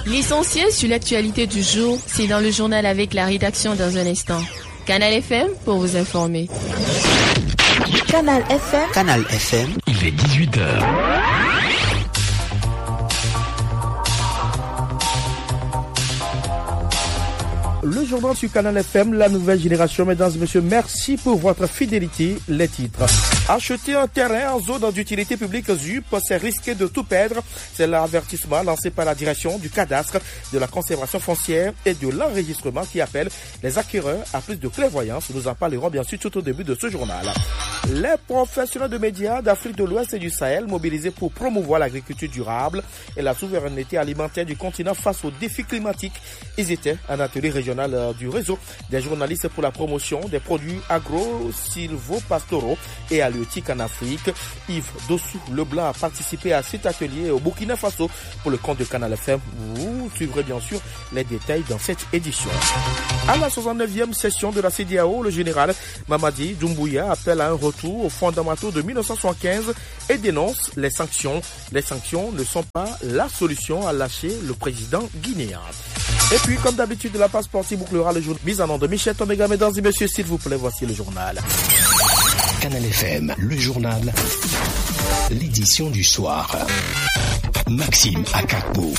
L'essentiel sur l'actualité du jour, c'est dans le journal avec la rédaction dans un instant. Canal FM pour vous informer. Canal FM. Canal FM. Il est 18h. Le journal sur Canal FM, la nouvelle génération. Mesdames et messieurs, merci pour votre fidélité. Les titres. Acheter un terrain en zone d'utilité publique ZUP, c'est risquer de tout perdre. C'est l'avertissement lancé par la direction du cadastre, de la conservation foncière et de l'enregistrement qui appelle les acquéreurs à plus de clairvoyance. Nous en parlerons bien sûr tout au début de ce journal. Les professionnels de médias d'Afrique de l'Ouest et du Sahel mobilisés pour promouvoir l'agriculture durable et la souveraineté alimentaire du continent face aux défis climatiques. Ils étaient en atelier régional du réseau des journalistes pour la promotion des produits agro-sylvo-pastoraux et halieutiques en Afrique. Yves Dossou-Leblanc a participé à cet atelier au Burkina Faso pour le compte de Canal FM. Vous suivrez bien sûr les détails dans cette édition. À la 69e session de la CEDEAO, le général Mamadi Doumbouya appelle à un retour aux fondamentaux de 1975 et dénonce les sanctions. Les sanctions ne sont pas la solution, a lâché le président guinéen. Et puis, comme d'habitude, la passe sportive bouclera le jour mise en nom de Michel Toméga. Mesdames et messieurs, s'il vous plaît, voici le journal. Canal FM, le journal, l'édition du soir. Maxime Akakbo.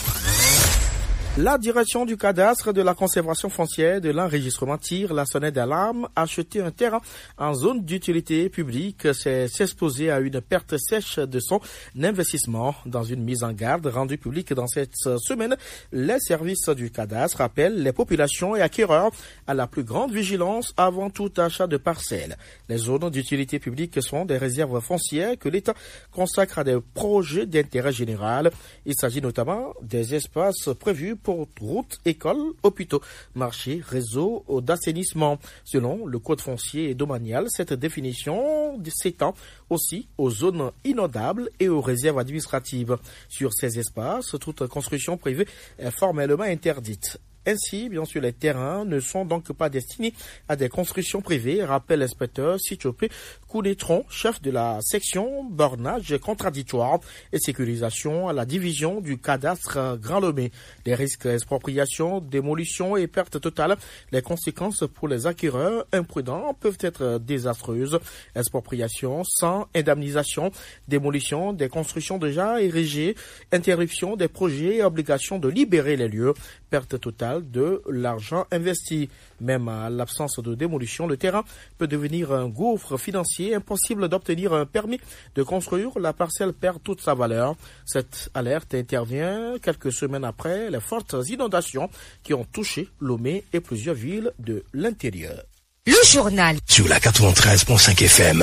La direction du cadastre, de la conservation foncière, de l'enregistrement tire la sonnette d'alarme. Acheter un terrain en zone d'utilité publique, c'est s'exposer à une perte sèche de son investissement. Dans une mise en garde rendue publique dans cette semaine, les services du cadastre appellent les populations et acquéreurs à la plus grande vigilance avant tout achat de parcelles. Les zones d'utilité publique sont des réserves foncières que l'État consacre à des projets d'intérêt général. Il s'agit notamment des espaces prévus pour routes, écoles, hôpitaux, marchés, réseaux d'assainissement. Selon le code foncier et domanial, cette définition s'étend aussi aux zones inondables et aux réserves administratives. Sur ces espaces, toute construction privée est formellement interdite. Ainsi, bien sûr, les terrains ne sont donc pas destinés à des constructions privées, rappelle l'inspecteur Sichopé Kounetron, chef de la section bornage contradictoire et sécurisation à la division du cadastre Grand Lomé. Les risques expropriation, démolition et perte totale, les conséquences pour les acquéreurs imprudents peuvent être désastreuses. Expropriation sans indemnisation, démolition des constructions déjà érigées, interruption des projets et obligation de libérer les lieux, perte totale de l'argent investi. Même à l'absence de démolition, le terrain peut devenir un gouffre financier, impossible d'obtenir un permis de construire, la parcelle perd toute sa valeur. Cette alerte intervient quelques semaines après les fortes inondations qui ont touché Lomé et plusieurs villes de l'intérieur. Le journal Sur la 93.5 FM.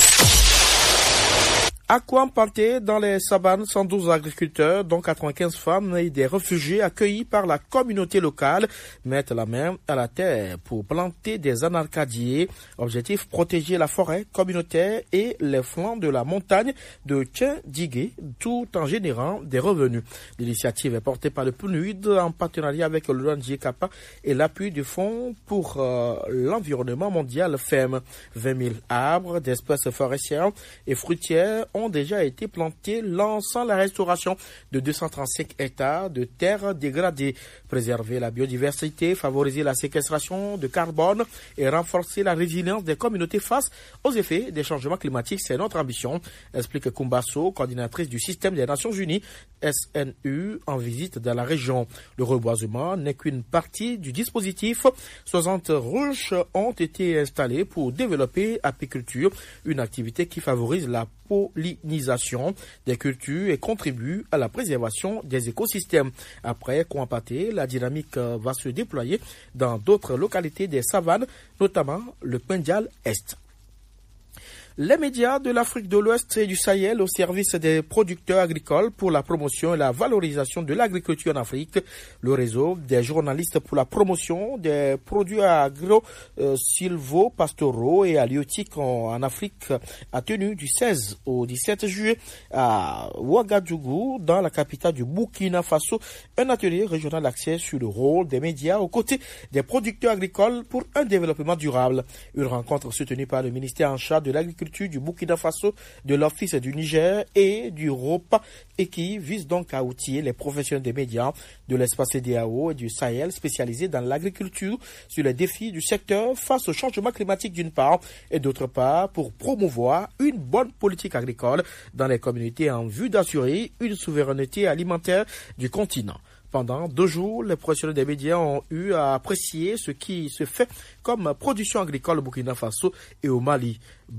À Kouampanté, dans les savanes, 112 agriculteurs, dont 95 femmes et des réfugiés accueillis par la communauté locale, mettent la main à la terre pour planter des anarcadiers. Objectif, protéger la forêt communautaire et les flancs de la montagne de Tchendigué, tout en générant des revenus. L'initiative est portée par le PNUD en partenariat avec l'ONG Kappa et l'appui du Fonds pour l'environnement mondial FEM. 20 000 arbres d'espèces forestières et fruitières ont déjà été plantés, lançant la restauration de 235 hectares de terres dégradées. Préserver la biodiversité, favoriser la séquestration de carbone et renforcer la résilience des communautés face aux effets des changements climatiques, c'est notre ambition, explique Kumbaso, coordinatrice du système des Nations Unies, SNU, en visite dans la région. Le reboisement n'est qu'une partie du dispositif. 60 ruches ont été installées pour développer l'apiculture, une activité qui favorise la pollinisation des cultures et contribue à la préservation des écosystèmes. Après Kouampanté, la dynamique va se déployer dans d'autres localités des savanes, notamment le Pendial Est. Les médias de l'Afrique de l'Ouest et du Sahel au service des producteurs agricoles pour la promotion et la valorisation de l'agriculture en Afrique. Le réseau des journalistes pour la promotion des produits agro-sylvo-pastoraux et halieutiques en Afrique a tenu du 16 au 17 juillet à Ouagadougou, dans la capitale du Burkina Faso, un atelier régional axé sur le rôle des médias aux côtés des producteurs agricoles pour un développement durable. Une rencontre soutenue par le ministère en charge de l'agriculture l'agriculture du Burkina Faso, de l'Office du Niger et du ROPA, et qui vise donc à outiller les professionnels des médias de l'espace CEDEAO et du Sahel spécialisés dans l'agriculture sur les défis du secteur face au changement climatique d'une part et d'autre part pour promouvoir une bonne politique agricole dans les communautés en vue d'assurer une souveraineté alimentaire du continent. Pendant 2 jours, les professionnels des médias ont eu à apprécier ce qui se fait comme production agricole au Burkina Faso et au Mali.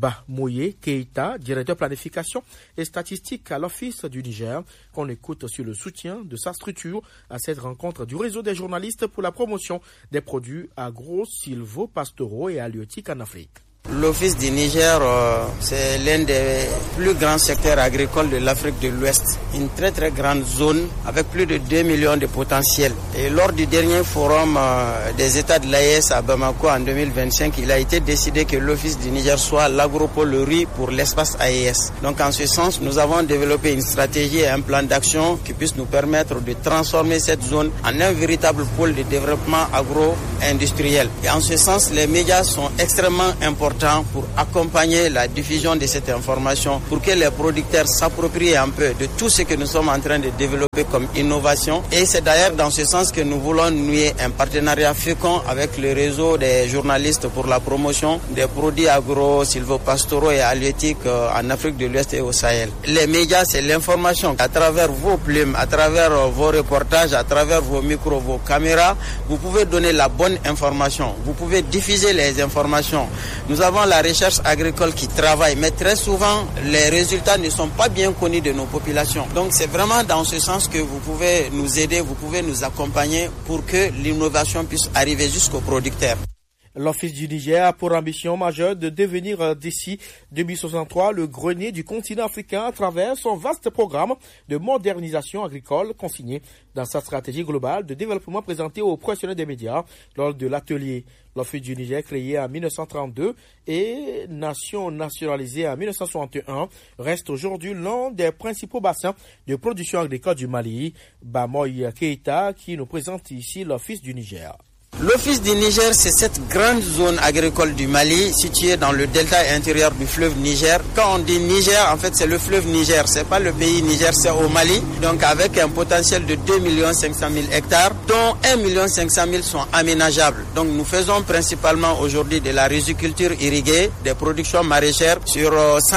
Moye Keita, directeur planification et statistique à l'Office du Niger, qu'on écoute sur le soutien de sa structure à cette rencontre du réseau des journalistes pour la promotion des produits agro-sylvo-pastoraux et halieutiques en Afrique. L'Office du Niger, c'est l'un des plus grands secteurs agricoles de l'Afrique de l'Ouest. Une très très grande zone avec plus de 2 millions de potentiels. Et lors du dernier forum des États de l'AES à Bamako en 2025, il a été décidé que l'Office du Niger soit l'agropôle riz pour l'espace AES. Donc en ce sens, nous avons développé une stratégie et un plan d'action qui puisse nous permettre de transformer cette zone en un véritable pôle de développement agro-industriel. Et en ce sens, les médias sont extrêmement importants pour accompagner la diffusion de cette information, pour que les producteurs s'approprient un peu de tout ce que nous sommes en train de développer comme innovation. Et c'est d'ailleurs dans ce sens que nous voulons nouer un partenariat fécond avec le réseau des journalistes pour la promotion des produits agro-sylvopastoraux et halieutiques en Afrique de l'Ouest et au Sahel. Les médias, c'est l'information. À travers vos plumes, à travers vos reportages, à travers vos micros, vos caméras, vous pouvez donner la bonne information. Vous pouvez diffuser les informations. Nous avons la recherche agricole qui travaille, mais très souvent, les résultats ne sont pas bien connus de nos populations. Donc, c'est vraiment dans ce sens que vous pouvez nous aider, vous pouvez nous accompagner pour que l'innovation puisse arriver jusqu'aux producteurs. L'Office du Niger a pour ambition majeure de devenir d'ici 2063 le grenier du continent africain à travers son vaste programme de modernisation agricole consigné dans sa stratégie globale de développement présentée aux professionnels des médias lors de l'atelier. L'Office du Niger, créé en 1932 et nation nationalisée en 1961, reste aujourd'hui l'un des principaux bassins de production agricole du Mali. Moye Keita qui nous présente ici l'Office du Niger. L'Office du Niger, c'est cette grande zone agricole du Mali située dans le delta intérieur du fleuve Niger. Quand on dit Niger, en fait, c'est le fleuve Niger. C'est pas le pays Niger, c'est au Mali. Donc, avec un potentiel de 2 500 000 hectares, dont 1 500 000 sont aménageables. Donc, nous faisons principalement aujourd'hui de la riziculture irriguée, des productions maraîchères sur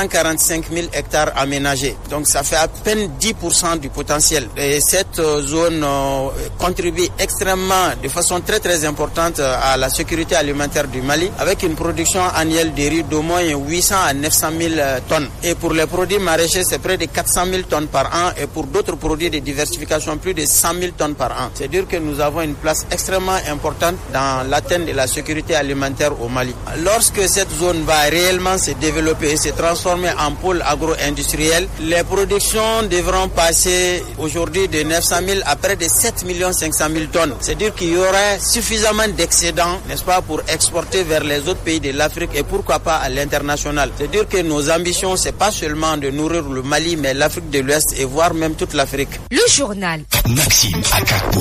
145 000 hectares aménagés. Donc, ça fait à peine 10% du potentiel. Et cette zone contribue extrêmement, de façon très très importante à la sécurité alimentaire du Mali, avec une production annuelle de riz d'au moins 800 à 900 000 tonnes. Et pour les produits maraîchers, c'est près de 400 000 tonnes par an, et pour d'autres produits de diversification, plus de 100 000 tonnes par an. C'est-à-dire que nous avons une place extrêmement importante dans l'atteinte de la sécurité alimentaire au Mali. Lorsque cette zone va réellement se développer et se transformer en pôle agro-industriel, les productions devront passer aujourd'hui de 900 000 à près de 7 500 000 tonnes. C'est-à-dire qu'il y aurait suffisamment d'excédents, n'est-ce pas, pour exporter vers les autres pays de l'Afrique et pourquoi pas à l'international. C'est-à-dire que nos ambitions, c'est pas seulement de nourrir le Mali, mais l'Afrique de l'Ouest et voire même toute l'Afrique. Le journal. Maxime Akakpo.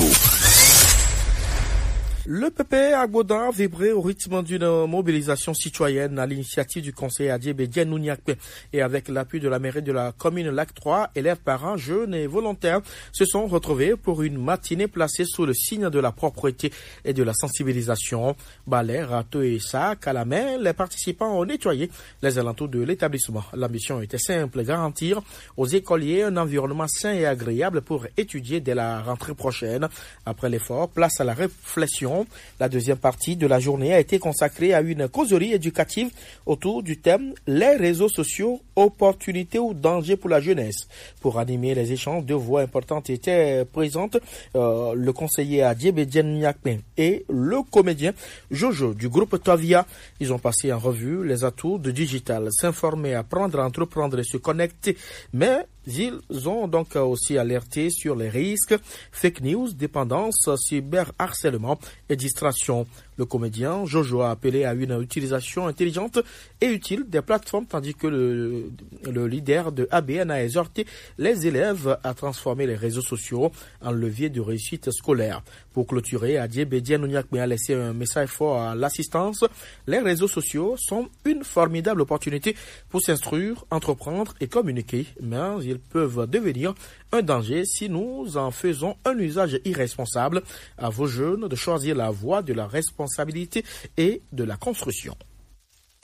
Le PP Agbodan vibrait au rythme d'une mobilisation citoyenne à l'initiative du conseiller Adjébé Dienouniakpe et avec l'appui de la mairie de la commune Lac 3, élèves, parents, jeunes et volontaires se sont retrouvés pour une matinée placée sous le signe de la propreté et de la sensibilisation. Balais, râteaux et sacs à la main, les participants ont nettoyé les alentours de l'établissement. L'ambition était simple, garantir aux écoliers un environnement sain et agréable pour étudier dès la rentrée prochaine. Après l'effort, place à la réflexion. La deuxième partie de la journée a été consacrée à une causerie éducative autour du thème « Les réseaux sociaux, opportunités ou dangers pour la jeunesse ». Pour animer les échanges, 2 voix importantes étaient présentes, le conseiller Adjébé Dienouniakpe et le comédien Jojo du groupe Tovia. Ils ont passé en revue les atouts du digital, s'informer, apprendre, entreprendre et se connecter. Mais Ils ont donc aussi alerté sur les risques, fake news, dépendance, cyberharcèlement et distraction. Le comédien Jojo a appelé à une utilisation intelligente et utile des plateformes, tandis que le leader de ABN a exhorté les élèves à transformer les réseaux sociaux en levier de réussite scolaire. Pour clôturer, Adie Bédianouniakme a laissé un message fort à l'assistance. Les réseaux sociaux sont une formidable opportunité pour s'instruire, entreprendre et communiquer, mais ils peuvent devenir un danger si nous en faisons un usage irresponsable. À vos jeunes de choisir la voie de la responsabilité et de la construction.